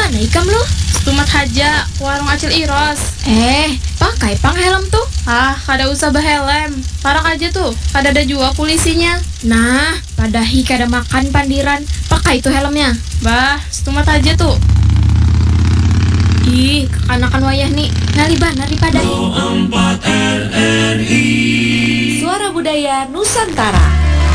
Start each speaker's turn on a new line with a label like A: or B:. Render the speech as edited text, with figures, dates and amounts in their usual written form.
A: mana ikam lu?
B: Stumat haja, warung acil Iros.
A: Pakai pang helm tuh.
B: Kada usah bahelm. Parak aja tuh, kada ada jua polisinya.
A: Nah, padahi kada makan pandiran. Pakai tuh helmnya.
B: Bah, stumat aja tuh.
A: Ih, kekanakan wayah nih. Nari padahi.
C: Pro 4 RRI
D: Suara Budaya Nusantara.